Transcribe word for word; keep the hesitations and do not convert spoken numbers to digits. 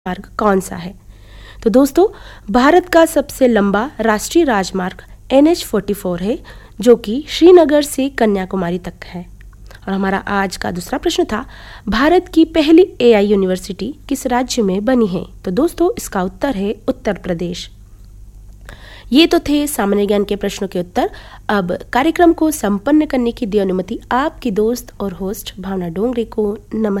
मार्ग कौन सा है? तो दोस्तों, भारत का सबसे लंबा राष्ट्रीय राजमार्ग एन एच फोर्टी फोर है, जो कि श्रीनगर से कन्याकुमारी तक है। और हमारा आज का दूसरा प्रश्न था, भारत की पहली ए आई यूनिवर्सिटी किस राज्य में बनी है? तो दोस्तों, इसका उत्तर है उत्तर प्रदेश। ये तो थे सामान्य ज्ञान के प्रश्नों के उत्तर। अब कार्यक्रम को संपन्न करने की दी अनुमति आपकी दोस्त और होस्ट भावना डोंगरे को। नमस्कार।